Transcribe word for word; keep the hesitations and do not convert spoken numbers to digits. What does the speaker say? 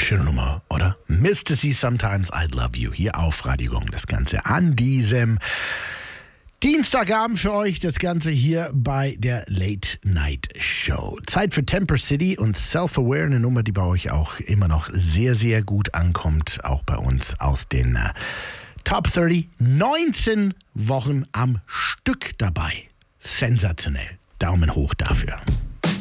Schöne Nummer, oder? Mister C, Sometimes I Love You. Hier auf Radio Gong. Das Ganze an diesem Dienstagabend für euch. Das Ganze hier bei der Late Night Show. Zeit für Temper City und Self-Aware. Eine Nummer, die bei euch auch immer noch sehr, sehr gut ankommt. Auch bei uns aus den äh, Top dreißig. neunzehn Wochen am Stück dabei. Sensationell. Daumen hoch dafür.